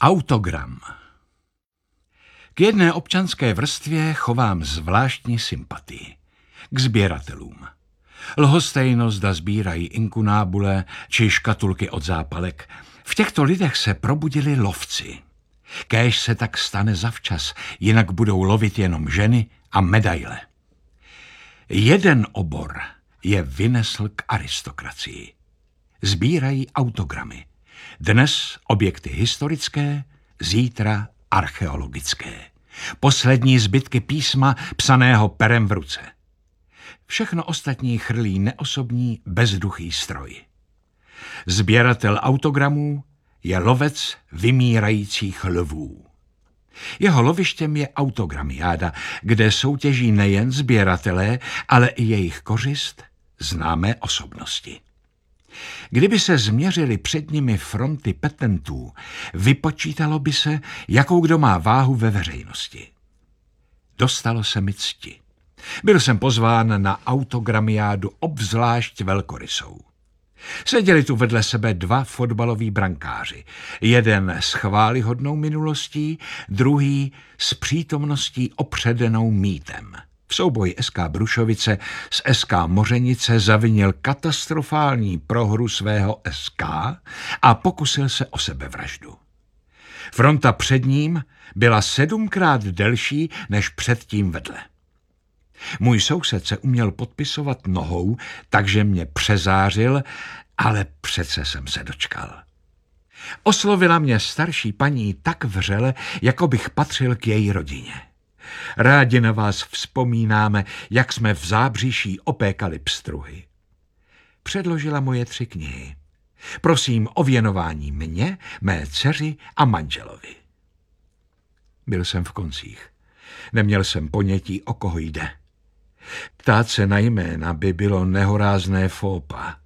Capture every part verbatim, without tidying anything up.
Autogram. K jedné občanské vrstvě chovám zvláštní sympatii. K sběratelům. Lhostejno, zda sbírají inkunábule či škatulky od zápalek. V těchto lidech se probudili lovci. Kéž se tak stane zavčas, jinak budou lovit jenom ženy a medaile. Jeden obor je vynesl k aristokracii. Sbírají autogramy. Dnes objekty historické, zítra archeologické. Poslední zbytky písma psaného perem v ruce. Všechno ostatní chrlí neosobní, bezduchý stroj. Sběratel autogramů je lovec vymírajících lvů. Jeho lovištěm je autogramiáda, kde soutěží nejen sběratelé, ale i jejich kořist známé osobnosti. Kdyby se změřily před nimi fronty petentů, vypočítalo by se, jakou kdo má váhu ve veřejnosti. Dostalo se mi cti. Byl jsem pozván na autogramiádu obzvlášť velkorysou. Seděli tu vedle sebe dva fotbaloví brankáři. Jeden s chvályhodnou minulostí, druhý s přítomností opředenou mýtem. V souboji S K Brušovice s S K Mořenice zavinil katastrofální prohru svého S K a pokusil se o sebevraždu. Fronta před ním byla sedmkrát delší než předtím vedle. Můj soused se uměl podpisovat nohou, takže mě přezářil, ale přece jsem se dočkal. Oslovila mě starší paní tak vřele, jako bych patřil k její rodině. Rádi na vás vzpomínáme, jak jsme v Zábříší opékali pstruhy. Předložila moje tři knihy. Prosím o věnování mně, mé dceři a manželovi. Byl jsem v koncích. Neměl jsem ponětí, o koho jde. Ptát se na jména by bylo nehorázné fópa.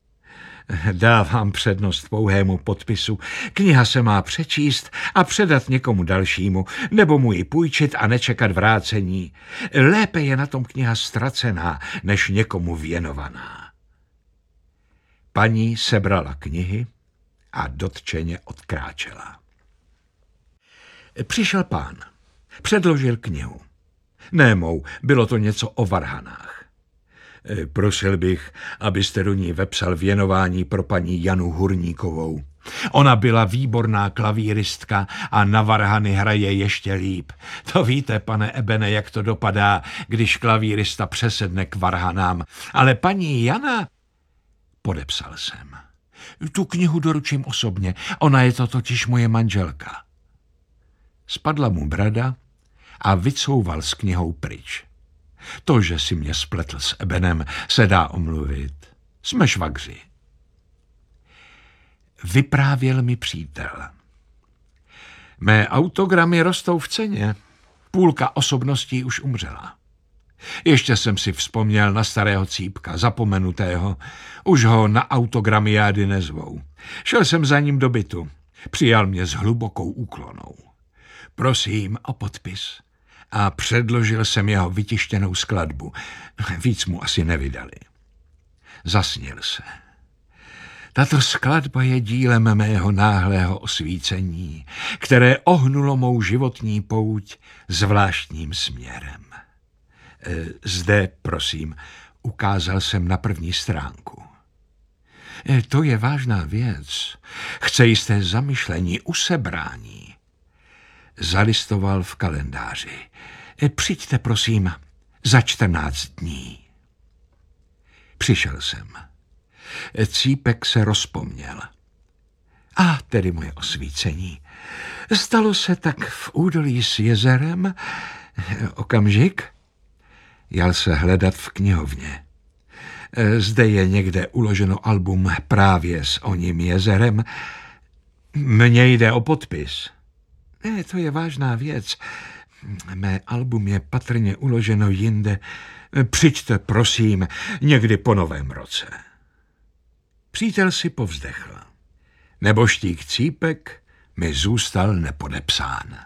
Dávám přednost pouhému podpisu. Kniha se má přečíst a předat někomu dalšímu, nebo mu ji půjčit a nečekat vrácení. Lépe je na tom kniha ztracená, než někomu věnovaná. Paní sebrala knihy a dotčeně odkráčela. Přišel pán. Předložil knihu. Ne mou, bylo to něco o varhanách. Prosil bych, abyste do ní vepsal věnování pro paní Janu Hurníkovou. Ona byla výborná klavíristka a na varhany hraje ještě líp. To víte, pane Ebene, jak to dopadá, když klavírista přesedne k varhanám. Ale paní Jana... Podepsal jsem. Tu knihu doručím osobně, ona je to totiž moje manželka. Spadla mu brada a vycouval s knihou pryč. To, že si mě spletl s Ebenem, se dá omluvit. Jsme švagři. Vyprávěl mi přítel. Mé autogramy rostou v ceně. Půlka osobností už umřela. Ještě jsem si vzpomněl na starého Cípka, zapomenutého. Už ho na autogramiády nezvou. Šel jsem za ním do bytu. Přijal mě s hlubokou úklonou. Prosím o podpis. A předložil jsem jeho vytištěnou skladbu. Víc mu asi nevydali. Zasnil se. Tato skladba je dílem mého náhlého osvícení, které ohnulo mou životní pouť zvláštním směrem. Zde, prosím, ukázal jsem na první stránku. To je vážná věc. Chce jisté zamyšlení, usebrání. Zalistoval v kalendáři. Přijďte, prosím, za čtrnáct dní. Přišel jsem. Cípek se rozpomněl. A tedy moje osvícení. Stalo se tak v údolí s jezerem. Okamžik. Jal se hledat v knihovně. Zde je někde uloženo album právě s oním jezerem. Mně jde o podpis. Ne, to je vážná věc. Mé album je patrně uloženo jinde. Přijďte, prosím, někdy po novém roce. Přítel si povzdechl. Nebožtík Cípek mi zůstal nepodepsán.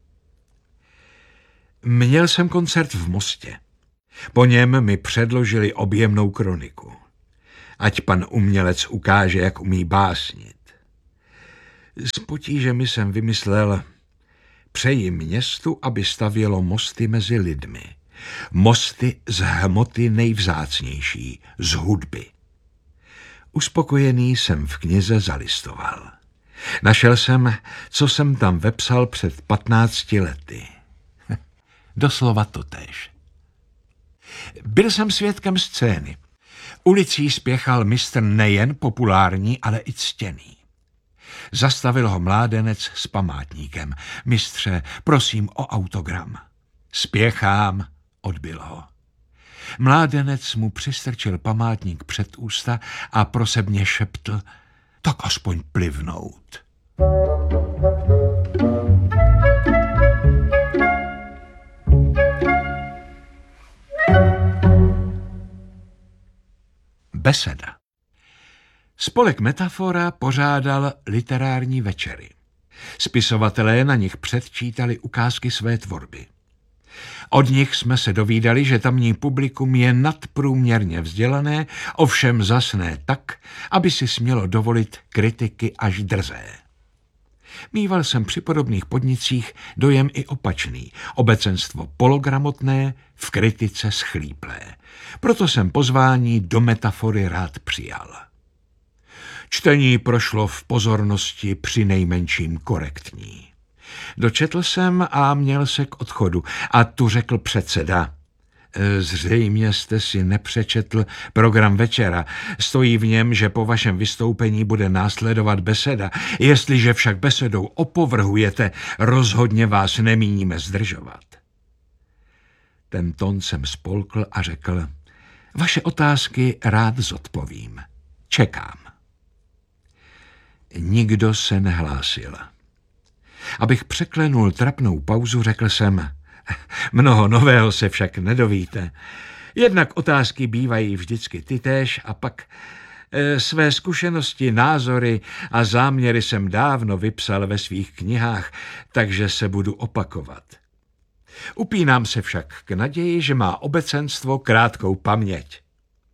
Měl jsem koncert v Mostě. Po něm mi předložili objemnou kroniku. Ať pan umělec ukáže, jak umí básnit. S potížemi jsem vymyslel, přeji městu, aby stavělo mosty mezi lidmi. Mosty z hmoty nejvzácnější, z hudby. Uspokojený jsem v knize zalistoval. Našel jsem, co jsem tam vepsal před patnácti lety. Doslova totéž. Byl jsem svědkem scény. Ulicí spěchal mistr nejen populární, ale i ctěný. Zastavil ho mládenec s památníkem. Mistře, prosím o autogram. Spěchám, odbyl ho. Mládenec mu přistrčil památník před ústa a prosebně šeptl, tak aspoň plivnout. Beseda. Spolek Metafora pořádal literární večery. Spisovatelé na nich předčítali ukázky své tvorby. Od nich jsme se dovídali, že tamní publikum je nadprůměrně vzdělané, ovšem zas ne tak, aby si smělo dovolit kritiky až drzé. Mýval jsem při podobných podnicích dojem i opačný, obecenstvo pologramotné, v kritice schlíplé. Proto jsem pozvání do Metafory rád přijal. Čtení prošlo v pozornosti přinejmenším korektní. Dočetl jsem a měl se k odchodu a tu řekl předseda. Zřejmě jste si nepřečetl program večera. Stojí v něm, že po vašem vystoupení bude následovat beseda. Jestliže však besedou opovrhujete, rozhodně vás nemíníme zdržovat. Ten tón jsem spolkl a řekl, vaše otázky rád zodpovím. Čekám. Nikdo se nehlásil. Abych překlenul trapnou pauzu, řekl jsem, mnoho nového se však nedovíte. Jednak otázky bývají vždycky tytéž a pak e, své zkušenosti, názory a záměry jsem dávno vypsal ve svých knihách, takže se budu opakovat. Upínám se však k naději, že má obecenstvo krátkou paměť.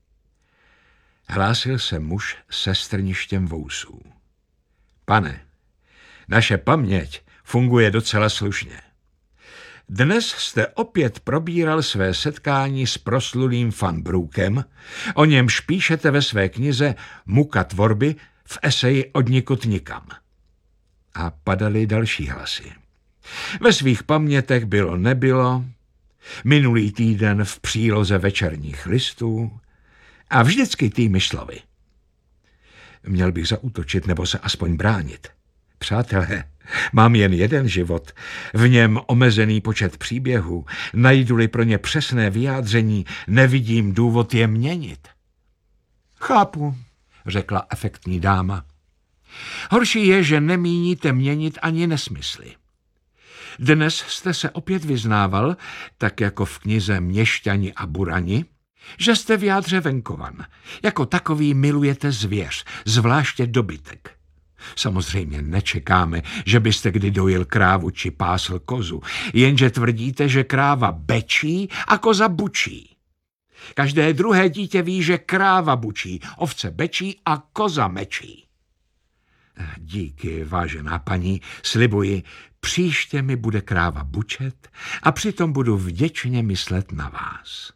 Hlásil se muž se strništěm vousů. Pane, naše paměť funguje docela slušně. Dnes jste opět probíral své setkání s proslulým Van Brookem, o němž píšete ve své knize Muka tvorby v eseji Odnikud nikam. A padaly další hlasy. Ve svých pamětech bylo nebylo, minulý týden v příloze večerních listů a vždycky tými slovy. Měl bych zaútočit nebo se aspoň bránit. Přátelé, mám jen jeden život, v něm omezený počet příběhů, najdu-li pro ně přesné vyjádření, nevidím důvod je měnit. Chápu, řekla efektní dáma. Horší je, že nemíníte měnit ani nesmysly. Dnes jste se opět vyznával, tak jako v knize Měšťani a burani, že jste v jádře venkovan. Jako takový milujete zvěř, zvláště dobytek. Samozřejmě nečekáme, že byste kdy dojil krávu či pásl kozu, jenže tvrdíte, že kráva bečí a koza bučí. Každé druhé dítě ví, že kráva bučí, ovce bečí a koza mečí. Díky, vážená paní, slibuji, příště mi bude kráva bučet a přitom budu vděčně myslet na vás.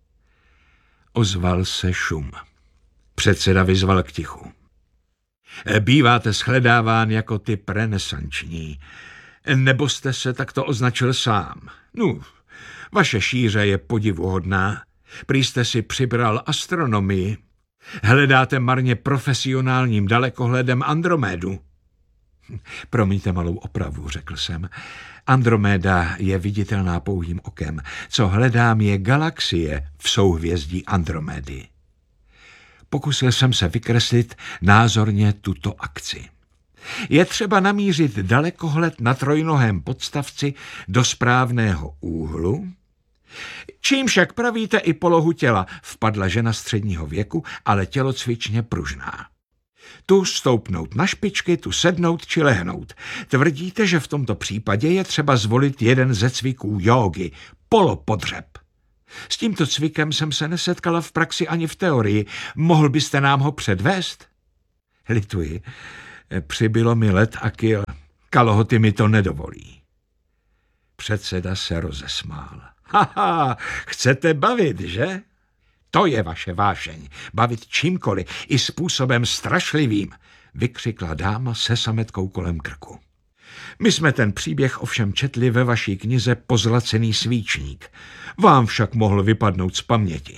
Ozval se šum. Předseda vyzval k tichu. Býváte shledáván jako typ renesanční, nebo jste se takto označil sám? No, vaše šíře je podivuhodná. Prý jste si přibral astronomii. Hledáte marně profesionálním dalekohledem Andromédu. Promiňte malou opravu, řekl jsem. Androméda je viditelná pouhým okem. Co hledám je galaxie v souhvězdí Andromédy. Pokusil jsem se vykreslit názorně tuto akci. Je třeba namířit dalekohled na trojnohém podstavci do správného úhlu, čím však pravíte i polohu těla, vpadla žena středního věku, ale tělocvičně pružná. Tu stoupnout na špičky, tu sednout či lehnout. Tvrdíte, že v tomto případě je třeba zvolit jeden ze cviků jógy, polopodřeb. S tímto cvikem jsem se nesetkala v praxi ani v teorii. Mohl byste nám ho předvést? Lituji. Přibylo mi let a kil. Kalhoty mi to nedovolí. Předseda se rozesmál. Haha, chcete bavit, že? To je vaše vášeň. Bavit čímkoliv, i způsobem strašlivým, vykřikla dáma se sametkou kolem krku. My jsme ten příběh ovšem četli ve vaší knize Pozlacený svíčník. Vám však mohl vypadnout z paměti.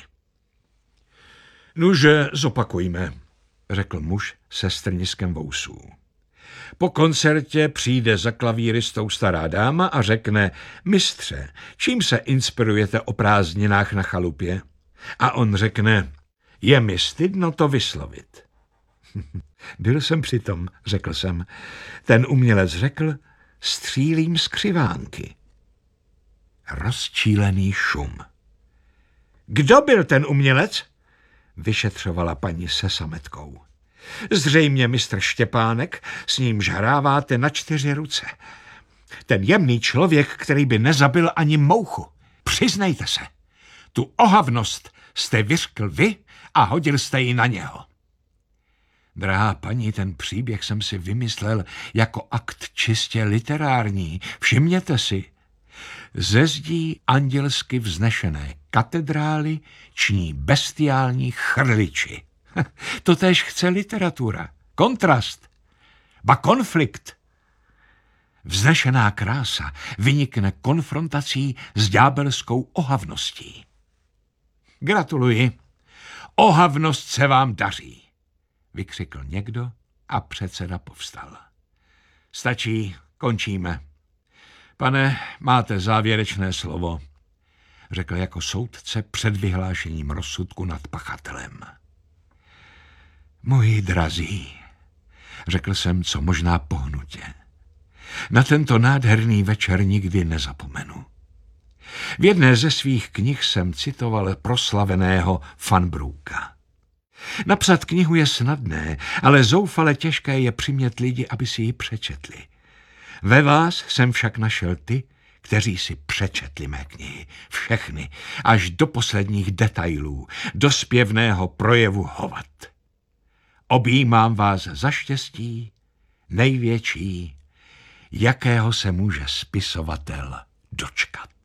Nuže, zopakujme, řekl muž se strniskem vousů. Po koncertě přijde za klavíristou stará dáma a řekne: mistře, čím se inspirujete o prázdninách na chalupě? A on řekne: je mi stydno to vyslovit. Byl jsem přitom, řekl jsem. Ten umělec řekl: střílím z křivánky. Rozčílený šum. Kdo byl ten umělec? Vyšetřovala paní se sametkou. Zřejmě mistr Štěpánek, s nímž hráváte na čtyři ruce. Ten jemný člověk, který by nezabil ani mouchu. Přiznejte se, tu ohavnost jste vyřkl vy a hodil jste ji na něho. Drahá paní, ten příběh jsem si vymyslel jako akt čistě literární. Všimněte si. Ze zdí andělsky vznešené katedrály ční bestiální chrliči. Totéž chce literatura. Kontrast. Ba konflikt. Vznešená krása vynikne konfrontací s ďábelskou ohavností. Gratuluji. Ohavnost se vám daří, vykřikl někdo a předseda povstal. Stačí, končíme. Pane, máte závěrečné slovo, řekl jako soudce před vyhlášením rozsudku nad pachatelem. Moji drazí, řekl jsem co možná pohnutě, na tento nádherný večer nikdy nezapomenu. V jedné ze svých knih jsem citoval proslaveného Van Brooka. Napsat knihu je snadné, ale zoufale těžké je přimět lidi, aby si ji přečetli. Ve vás jsem však našel ty, kteří si přečetli mé knihy. Všechny, až do posledních detailů, do zpěvného projevu hovat. Objímám vás za štěstí, největší, jakého se může spisovatel dočkat.